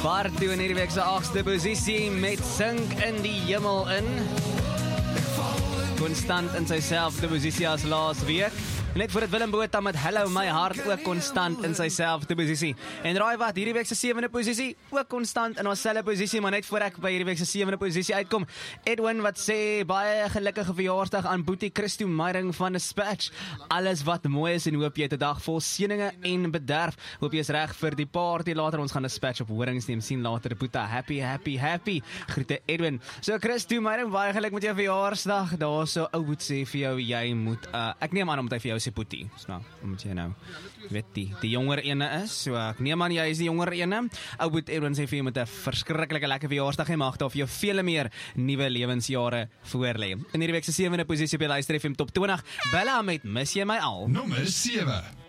Part 2 in hierdie week se 8ste posisie met Sink in die Hemel in. Konstant in sy selfde posisie as laas week. Net voordat Willem Botha met Hello My Heart ook konstant in sy selfde posisie. En raai wat, hierdie week se 7de posisie ook konstant in ons selfde posisie, maar net voor ek by hierdie week se 7de posisie uitkom, Edwin wat sê baie gelukkige verjaarsdag aan Boetie Christo Meiring van Dispatch. Alles wat mooi is en hoop jy het 'n dag vol seëninge en bederf. Hoop jy is reg vir die party later. Ons gaan Dispatch op horings neem sien later. Boeta, happy. Groete Edwin. So Christo Meiring, baie geluk met jou verjaarsdag. Daar so ou Boet sê vir jou jy moet ek neem aan omdat hy vir jou sê Boetie. So nou, moet jy nou weet die jonger ene is. So ek neem aan jy is die jonger ene. Ou Boet Edwin sê vir jou met 'n verskriklike lekker verjaarsdag en mag daar vir jou vele meer nuwe lewensjare voorlê. In hierdie week se 7de posisie op die Luister FM Top 20, Bella met Mis jy my al. Nommer 7.